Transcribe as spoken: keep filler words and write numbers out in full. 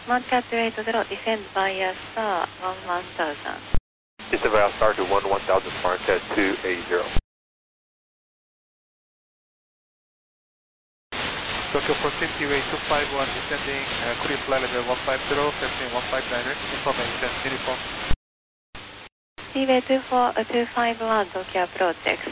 Modcat two eight zero, descend via star one one thousand. Descend via star to one one thousand, Modcat two eight zero. Tokyo fourteen, T W A two five one, descending, uh, clear flight level one five zero, taxiing one five niner, information, uniform. T W A two four two five one, Tokyo approach,